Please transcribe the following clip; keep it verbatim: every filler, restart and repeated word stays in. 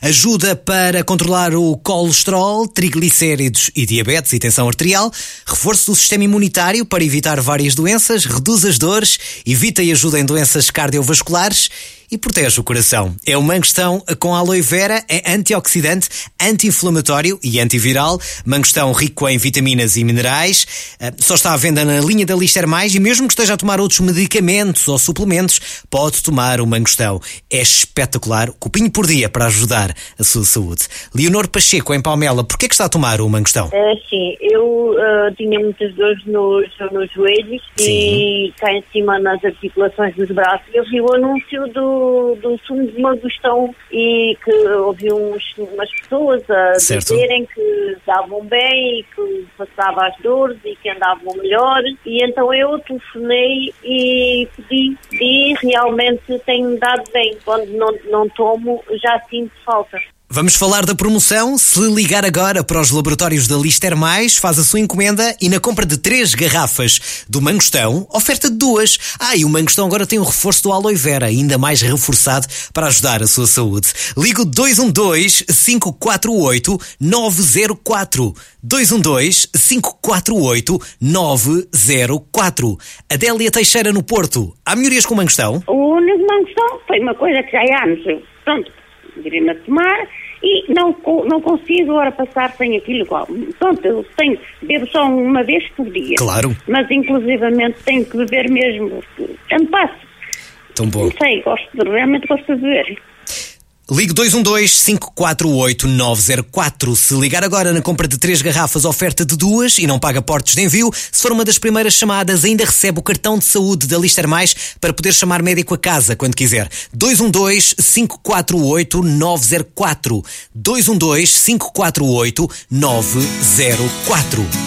Ajuda para controlar o colesterol, triglicéridos e diabetes e tensão arterial. Reforço do sistema imunitário para evitar várias doenças. Reduz as dores, evita e ajuda em doenças cardiovasculares e protege o coração. É o mangostão com aloe vera, é antioxidante, anti-inflamatório e antiviral. Mangostão rico em vitaminas e minerais. Só está à venda na linha da Lister Mais e mesmo que esteja a tomar outros medicamentos ou suplementos, pode tomar o mangostão. É espetacular, copinho por dia para ajudar a sua saúde. Leonor Pacheco, em Palmela, porquê é que está a tomar o mangostão? É, sim, eu uh, tinha muitas dores nos, nos joelhos. Sim. E cá em cima nas articulações dos braços. Eu vi o anúncio do do sumo de mangostão e que ouvi uns, umas pessoas a certo. dizerem que davam bem e que passava as dores e que andavam melhor, e então eu telefonei e pedi e realmente tem-me dado bem. Quando não, não tomo já sinto falta. Vamos falar da promoção. Se ligar agora para os laboratórios da Lister Mais, faz a sua encomenda e na compra de três garrafas do mangostão, oferta de duas. Ah, e o mangostão agora tem o reforço do aloe vera, ainda mais reforçado para ajudar a sua saúde. Ligo dois um dois, cinco quatro oito, nove zero quatro. dois um dois, cinco quatro oito, nove zero quatro. Adélia Teixeira, no Porto. Há melhorias com o mangostão? O único mangostão foi uma coisa que já há anos. Pronto, virei-me a tomar e não, não consigo agora passar sem aquilo igual. Pronto, eu tenho, bebo só uma vez por dia. Claro. Mas inclusivamente tenho que beber mesmo. Tanto passo. Tão bom. Não sei, gosto, realmente gosto de beber. Ligue dois um dois, cinco quatro oito, nove zero quatro. Se ligar agora na compra de três garrafas, oferta de duas e não paga portos de envio, se for uma das primeiras chamadas, ainda recebe o cartão de saúde da Lister Mais para poder chamar médico a casa quando quiser. dois um dois, cinco quatro oito, nove zero quatro. dois um dois, cinco quatro oito, nove zero quatro.